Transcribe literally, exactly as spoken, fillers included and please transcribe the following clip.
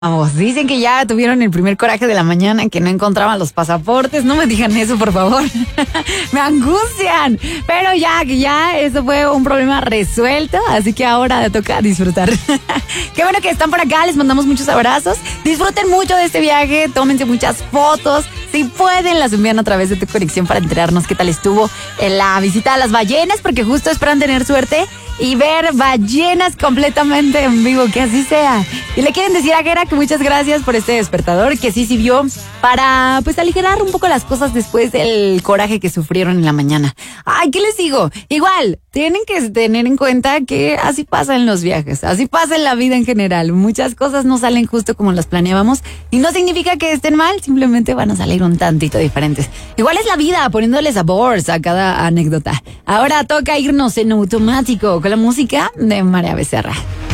Vamos, dicen que ya tuvieron el primer coraje de la mañana, que no encontraban los pasaportes. No me digan eso, por favor. Me angustian. Pero ya, que ya eso fue un problema resuelto. Así que ahora toca disfrutar. Qué bueno que están por acá. Les mandamos muchos abrazos. Disfruten mucho de este viaje. Tómense muchas fotos. Si pueden, las envían a través de tu conexión para enterarnos qué tal estuvo en la visita a las ballenas, porque justo esperan tener suerte y ver ballenas completamente en vivo, que así sea. Y le quieren decir a Gera que muchas gracias por este despertador, que sí sirvió para pues aligerar un poco las cosas después del coraje que sufrieron en la mañana. Ay, ¿qué les digo? Igual, tienen que tener en cuenta que así pasa en los viajes, así pasa en la vida en general. Muchas cosas no salen justo como las planeábamos y no significa que estén mal, simplemente van a salir un tantito diferentes. Igual es la vida, poniéndole sabores a cada anécdota. Ahora toca irnos en automático con la música de María Becerra.